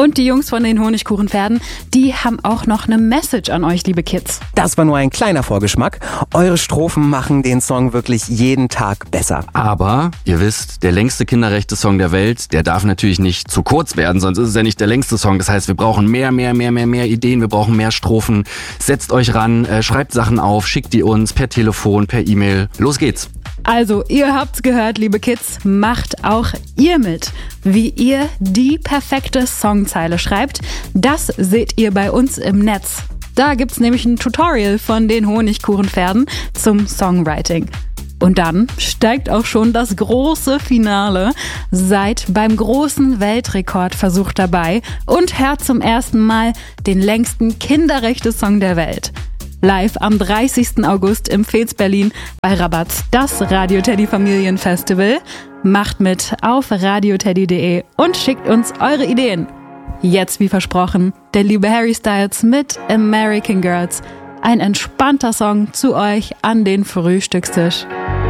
Und die Jungs von den Honigkuchenpferden, die haben auch noch eine Message an euch, liebe Kids. Das war nur ein kleiner Vorgeschmack. Eure Strophen machen den Song wirklich jeden Tag besser. Aber, ihr wisst, der längste Kinderrechte-Song der Welt, der darf natürlich nicht zu kurz werden, sonst ist es ja nicht der längste Song. Das heißt, wir brauchen mehr Ideen, wir brauchen mehr Strophen. Setzt euch ran, schreibt Sachen auf, schickt die uns per Telefon, per E-Mail. Los geht's! Also, ihr habt's gehört, liebe Kids, macht auch ihr mit. Wie ihr die perfekte Songzeile schreibt, das seht ihr bei uns im Netz. Da gibt's nämlich ein Tutorial von den Honigkuchenpferden zum Songwriting. Und dann steigt auch schon das große Finale. Seid beim großen Weltrekordversuch dabei und hört zum ersten Mal den längsten Kinderrechte-Song der Welt. Live am 30. August im Fez Berlin bei Rabatz, das Radio Teddy Familienfestival. Macht mit auf radioteddy.de und schickt uns eure Ideen. Jetzt, wie versprochen, der liebe Harry Styles mit American Girls. Ein entspannter Song zu euch an den Frühstückstisch.